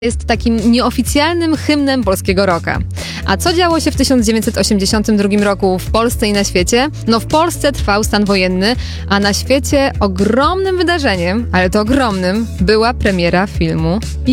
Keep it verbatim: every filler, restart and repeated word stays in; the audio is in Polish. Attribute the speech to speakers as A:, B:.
A: Jest takim nieoficjalnym hymnem polskiego rocka. A co działo się w tysiąc dziewięćset osiemdziesiątym drugim roku w Polsce i na świecie? No w Polsce trwał stan wojenny, a na świecie ogromnym wydarzeniem, ale to ogromnym, była premiera filmu